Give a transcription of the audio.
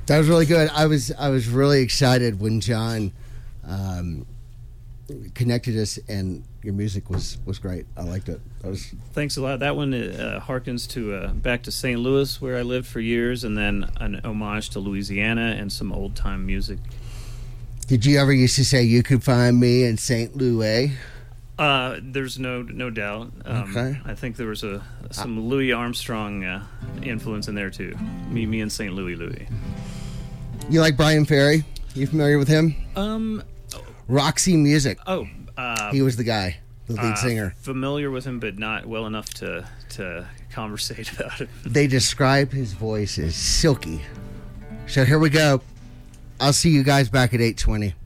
That was really good. I was really excited when John connected us, and your music was great. I liked it. Thanks a lot. That one harkens to back to St. Louis, where I lived for years, and then an homage to Louisiana and some old time music. Did you ever used to say you could find me in St. Louis? There's no doubt. Okay. I think there was some Louis Armstrong influence in there too. Me and St. Louis. You like Brian Ferry? You familiar with him? Roxy Music. Oh, he was the guy, the lead singer. Familiar with him, but not well enough to conversate about it. They describe his voice as silky. So here we go. I'll see you guys back at 8:20.